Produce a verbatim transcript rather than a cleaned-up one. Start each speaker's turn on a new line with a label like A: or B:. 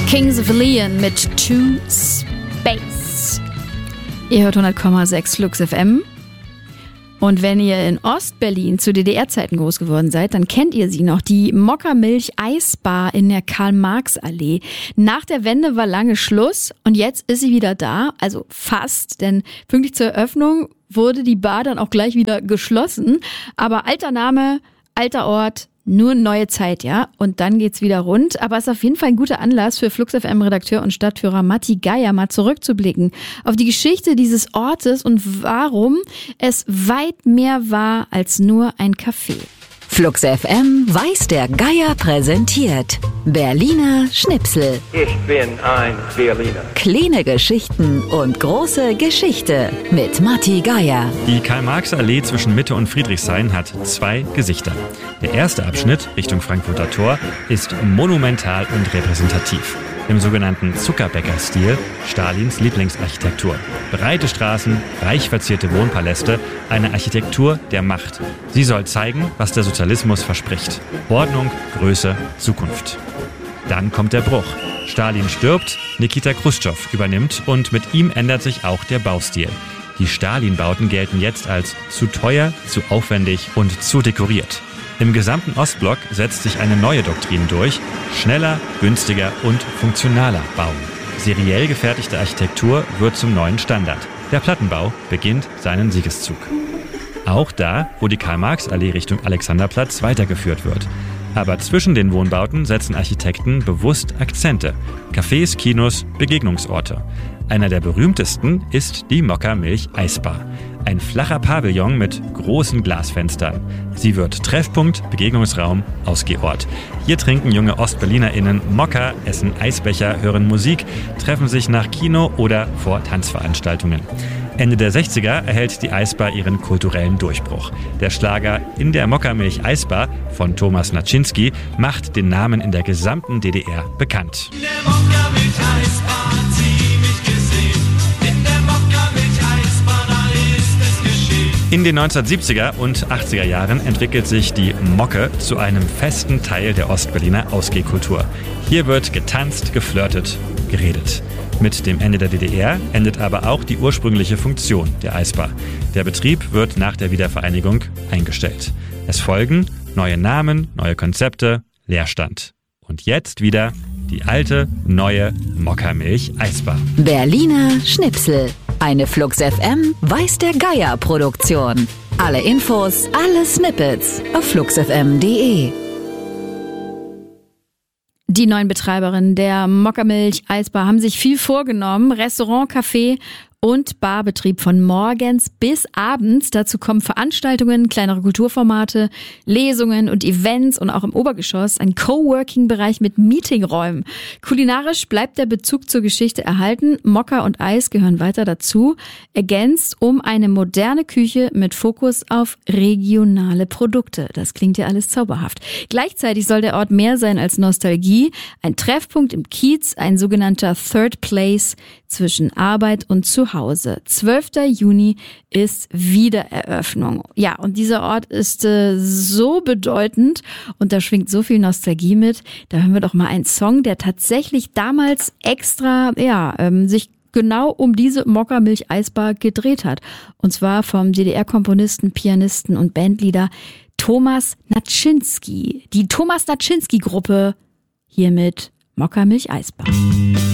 A: Kings of Leon mit To Space. Ihr hört hundert Komma sechs Flux F M. Und wenn ihr in Ostberlin zu D D R-Zeiten groß geworden seid, dann kennt ihr sie noch, die Mokka-Milch-Eisbar in der Karl-Marx-Allee. Nach der Wende war lange Schluss und jetzt ist sie wieder da, also fast, denn pünktlich zur Eröffnung wurde die Bar dann auch gleich wieder geschlossen. Aber alter Name, alter Ort, nur neue Zeit, ja. Und dann geht's wieder rund. Aber es ist auf jeden Fall ein guter Anlass für Flux F M-Redakteur und Stadtführer Matti Geier, mal zurückzublicken auf die Geschichte dieses Ortes und warum es weit mehr war als nur ein Café.
B: Flux F M weiß der Geier präsentiert Berliner Schnipsel.
C: Ich bin ein Berliner.
B: Kleine Geschichten und große Geschichte mit Matti Geier.
D: Die Karl-Marx-Allee zwischen Mitte und Friedrichshain hat zwei Gesichter. Der erste Abschnitt Richtung Frankfurter Tor ist monumental und repräsentativ. Im sogenannten Zuckerbäcker-Stil, Stalins Lieblingsarchitektur. Breite Straßen, reich verzierte Wohnpaläste, eine Architektur der Macht. Sie soll zeigen, was der Sozialismus verspricht. Ordnung, Größe, Zukunft. Dann kommt der Bruch. Stalin stirbt, Nikita Chruschtschow übernimmt und mit ihm ändert sich auch der Baustil. Die Stalin-Bauten gelten jetzt als zu teuer, zu aufwendig und zu dekoriert. Im gesamten Ostblock setzt sich eine neue Doktrin durch: schneller, günstiger und funktionaler bauen. Seriell gefertigte Architektur wird zum neuen Standard. Der Plattenbau beginnt seinen Siegeszug. Auch da, wo die Karl-Marx-Allee Richtung Alexanderplatz weitergeführt wird. Aber zwischen den Wohnbauten setzen Architekten bewusst Akzente. Cafés, Kinos, Begegnungsorte. Einer der berühmtesten ist die Mokka-Milch-Eisbar. Ein flacher Pavillon mit großen Glasfenstern. Sie wird Treffpunkt, Begegnungsraum, Ausgehort. Hier trinken junge OstberlinerInnen Mokka, essen Eisbecher, hören Musik, treffen sich nach Kino oder vor Tanzveranstaltungen. Ende der sechziger erhält die Eisbar ihren kulturellen Durchbruch. Der Schlager In der Mokka-Milch-Eisbar von Thomas Naczynski macht den Namen in der gesamten D D R bekannt.
E: In der Mokka-Milch-Eisbar hat sie mich gesehen. In der Mokka-Milch-Eisbar, da ist es geschehen.
D: In den neunzehnhundertsiebziger und achtziger Jahren entwickelt sich die Mokke zu einem festen Teil der Ostberliner Ausgehkultur. Hier wird getanzt, geflirtet, geredet. Mit dem Ende der D D R endet aber auch die ursprüngliche Funktion der Eisbar. Der Betrieb wird nach der Wiedervereinigung eingestellt. Es folgen neue Namen, neue Konzepte, Leerstand. Und jetzt wieder die alte, neue Mokka-Milch-Eisbar.
B: Berliner Schnipsel. Eine Flux F M weiß der Geier Produktion. Alle Infos, alle Snippets auf flux f m punkt d e.
A: Die neuen Betreiberinnen der Mokka-Milch-Eisbar haben sich viel vorgenommen. Restaurant, Café und Barbetrieb von morgens bis abends. Dazu kommen Veranstaltungen, kleinere Kulturformate, Lesungen und Events und auch im Obergeschoss ein Coworking-Bereich mit Meetingräumen. Kulinarisch bleibt der Bezug zur Geschichte erhalten. Mokka und Eis gehören weiter dazu, ergänzt um eine moderne Küche mit Fokus auf regionale Produkte. Das klingt ja alles zauberhaft. Gleichzeitig soll der Ort mehr sein als Nostalgie. Ein Treffpunkt im Kiez, ein sogenannter Third Place zwischen Arbeit und Zuhause. zwölfter Juni ist Wiedereröffnung. Ja, und dieser Ort ist äh, so bedeutend und da schwingt so viel Nostalgie mit. Da hören wir doch mal einen Song, der tatsächlich damals extra, ja, ähm, sich genau um diese Mokka-Milch-Eisbar gedreht hat. Und zwar vom D D R-Komponisten, Pianisten und Bandleader Thomas Naczynski. Die Thomas Naczynski-Gruppe hier mit Mokka-Milch-Eisbar.